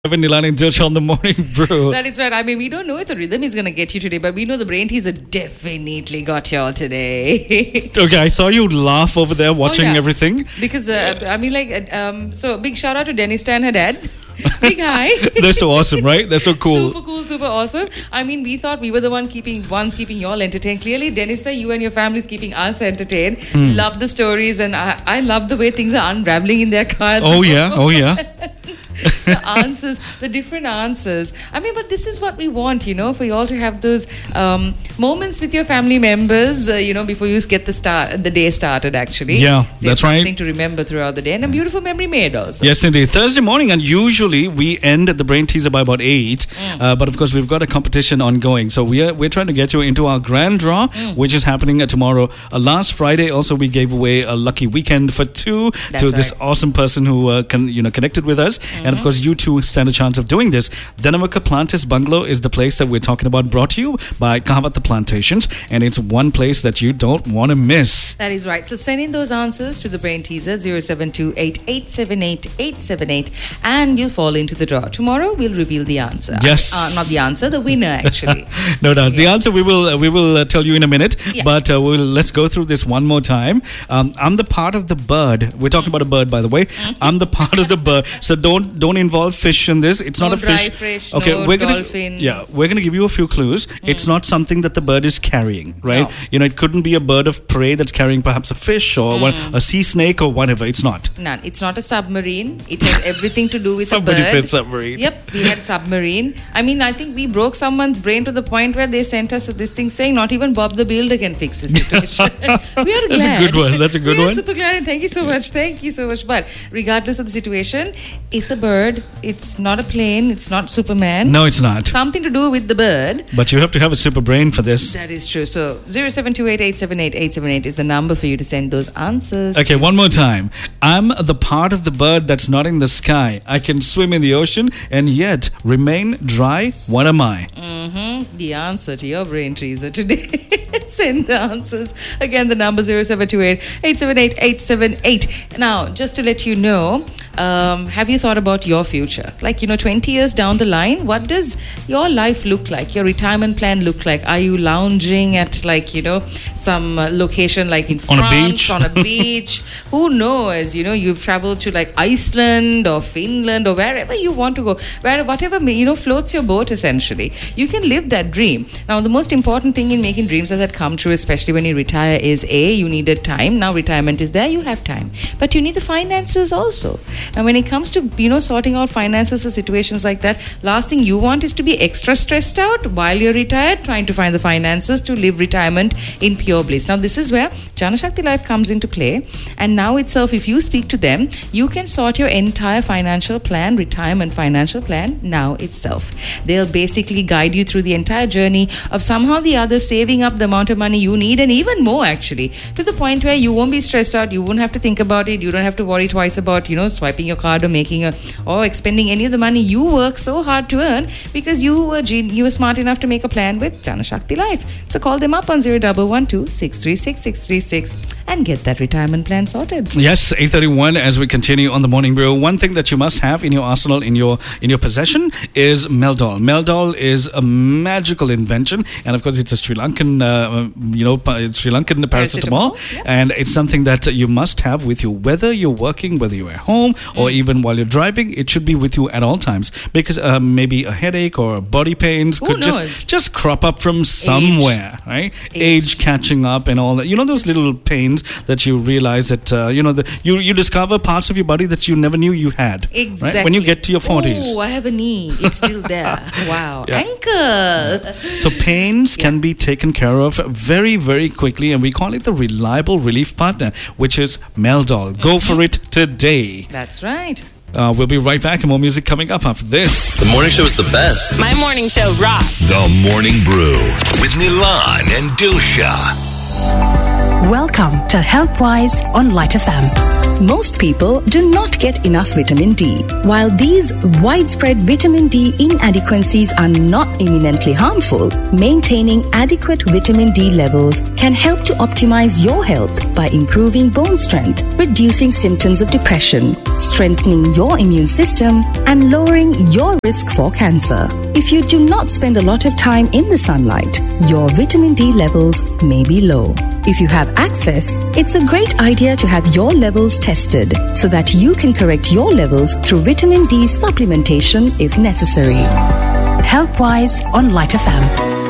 Evan Nilan and Dilsh on the morning brew. That is right. I mean, we don't know if the rhythm is going to get you today, but we know the brain teaser definitely got y'all today. Okay, I saw you laugh over there watching everything. Because, so big shout out to Dennis and her dad. Big hi. They're so awesome, right? They're so cool. Super cool, super awesome. I mean, we thought we were the ones keeping y'all entertained. Clearly, Dennis, you and your family is keeping us entertained. Love the stories, and I love the way things are unraveling in their car. Oh yeah. The answers, the different answers. I mean, but this is what we want, for you all to have those moments with your family members, before you get the day started, actually. Yeah, that's right. Something to remember throughout the day, and a beautiful memory made also. Yes, indeed. Thursday morning, and usually we end the brain teaser by about 8. But of course, we've got a competition ongoing. So we're trying to get you into our grand draw, which is happening tomorrow. Last Friday, also, we gave away a lucky weekend for 2 to this awesome person who connected with us. And of course, you too stand a chance of doing this. Dhanavaka Plantis Bungalow is the place that we're talking about, brought to you by Kahawat the Plantations. And it's one place that you don't want to miss. That is right. So send in those answers to the brain teaser 0728878878, and you'll fall into the draw. Tomorrow, we'll reveal the answer. Yes. Not the answer, the winner, actually. No doubt. The answer we will tell you in a minute. Yeah. But let's go through this one more time. I'm the part of the bird. We're talking about a bird, by the way. I'm the part of the bird. So don't involve fish in this. It's not a fish. Okay, we're gonna give you a few clues. It's not something that the bird is carrying, right? No. It couldn't be a bird of prey that's carrying perhaps a fish or a sea snake or whatever. It's not. None. It's not a submarine. It has everything to do with a bird. Somebody said submarine. Yep, we had submarine. I mean, I think we broke someone's brain to the point where they sent us this thing saying not even Bob the Builder can fix this situation. We are glad. That's a good one. That's a good one. We are super glad, and thank you so much. Thank you so much. But regardless of the situation, it's a bird. It's not a plane. It's not Superman. No, it's not. Something to do with the bird. But you have to have a super brain for this. That is true. So 0728878878 is the number for you to send those answers. Okay, one more time. I'm the part of the bird that's not in the sky. I can swim in the ocean and yet remain dry. What am I? The answer to your brain teaser today. Send the answers. Again, the number 0728878878. Now, just to let you know, have you thought about your future? 20 years down the line, what does your life look like? Your retirement plan look like? Are you lounging at some location like in France, on a beach? Who knows? You've traveled to Iceland or Finland or wherever you want to go, whatever floats your boat. Essentially, you can live that dream. Now, the most important thing in making dreams that come true, especially when you retire, is you needed time. Now retirement is there, you have time, but you need the finances also. Now, when it comes to sorting out finances or situations like that, last thing you want is to be extra stressed out while you're retired, trying to find the finances to live retirement in pure bliss. Now, this is where Janashakti Life comes into play, and now itself, if you speak to them, you can sort your entire financial plan, retirement financial plan, now itself. They'll basically guide you through the entire journey of somehow or the other saving up the amount of money you need, and even more actually, to the point where you won't be stressed out, you won't have to think about it, you don't have to worry twice about swiping your card or expending any of the money you work so hard to earn, because you were smart enough to make a plan with Janashakti Life. So call them up on 0112-636-636 and get that retirement plan sorted. Yes, 8:31 as we continue on the morning brew. One thing that you must have in your arsenal, in your possession, is Meldol. Meldol is a magical invention, and of course it's a Sri Lankan paracetamol, and it's something that you must have with you, whether you're working, whether you're at home, or even while you're driving. It should be with you at all times, because maybe a headache or body pains could just crop up from somewhere, right? Age catching up and all that. Those little pains that you realize that you discover parts of your body that you never knew you had. Exactly. Right? When you get to your 40s. Oh, I have a knee. It's still there. Wow. Yeah. Ankle. So pains can be taken care of very, very quickly, and we call it the reliable relief partner, which is Meldol. Go for it today. That's right. We'll be right back, and more music coming up after this. The morning show is the best. My morning show rocks. The Morning Brew with Nilan and Dilsha. Welcome to HealthWise on Light FM. Most people do not get enough vitamin D. While these widespread vitamin D inadequacies are not imminently harmful, maintaining adequate vitamin D levels can help to optimize your health by improving bone strength, reducing symptoms of depression, stress, strengthening your immune system, and lowering your risk for cancer. If you do not spend a lot of time in the sunlight, your vitamin D levels may be low. If you have access, it's a great idea to have your levels tested so that you can correct your levels through vitamin D supplementation if necessary. Health-wise on Light FM.